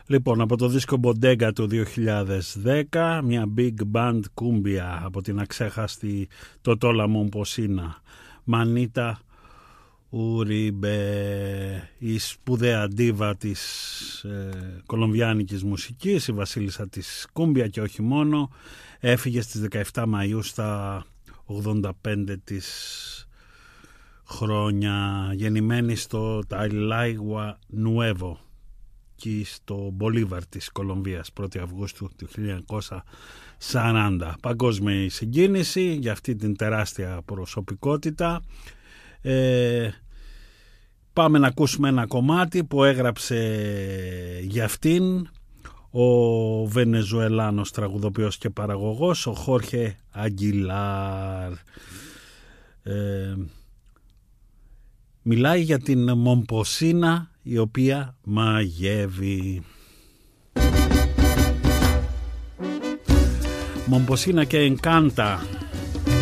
Λοιπόν, από το δίσκο Bodega του 2010, μια big band κούμπια από την αξέχαστη Τοτόλα Μομποσίνα. Μανίτα Ουρίμπε, η σπουδαία ντίβα της κολομβιάνικης μουσικής, η βασίλισσα της κούμπια και όχι μόνο, έφυγε στις 17 Μαΐου στα 85 της χρόνια, γεννημένη στο Ταϊλάιγουα Νουέβο και στο Μπολίβαρ της Κολομβίας, 1η Αυγούστου του 1940. Παγκόσμια συγκίνηση για αυτή την τεράστια προσωπικότητα. Πάμε να ακούσουμε ένα κομμάτι που έγραψε για αυτήν ο Βενεζουελάνος τραγουδοποιός και παραγωγός, ο Χόρχε Αγγιλάρ. Μιλάει για την Μομποσίνα η οποία μαγεύει. Μομποσίνα και Εγκάντα.